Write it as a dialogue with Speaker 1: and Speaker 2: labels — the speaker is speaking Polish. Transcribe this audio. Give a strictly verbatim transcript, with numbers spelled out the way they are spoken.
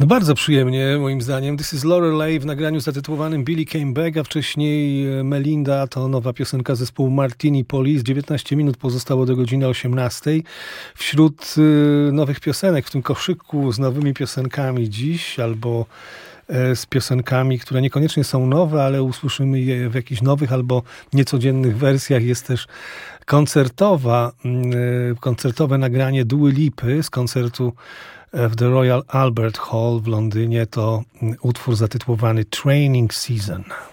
Speaker 1: No bardzo przyjemnie, moim zdaniem. This is Lorelei w nagraniu zatytułowanym Billy Came Back, a wcześniej Melinda, to nowa piosenka zespołu Martini Police. dziewiętnaście minut pozostało do godziny osiemnastej. Wśród y, nowych piosenek, w tym koszyku z nowymi piosenkami dziś, albo y, z piosenkami, które niekoniecznie są nowe, ale usłyszymy je w jakichś nowych albo niecodziennych wersjach, jest też koncertowa, y, koncertowe nagranie Dua Lipy z koncertu w The Royal Albert Hall w Londynie. To utwór zatytułowany Training Season.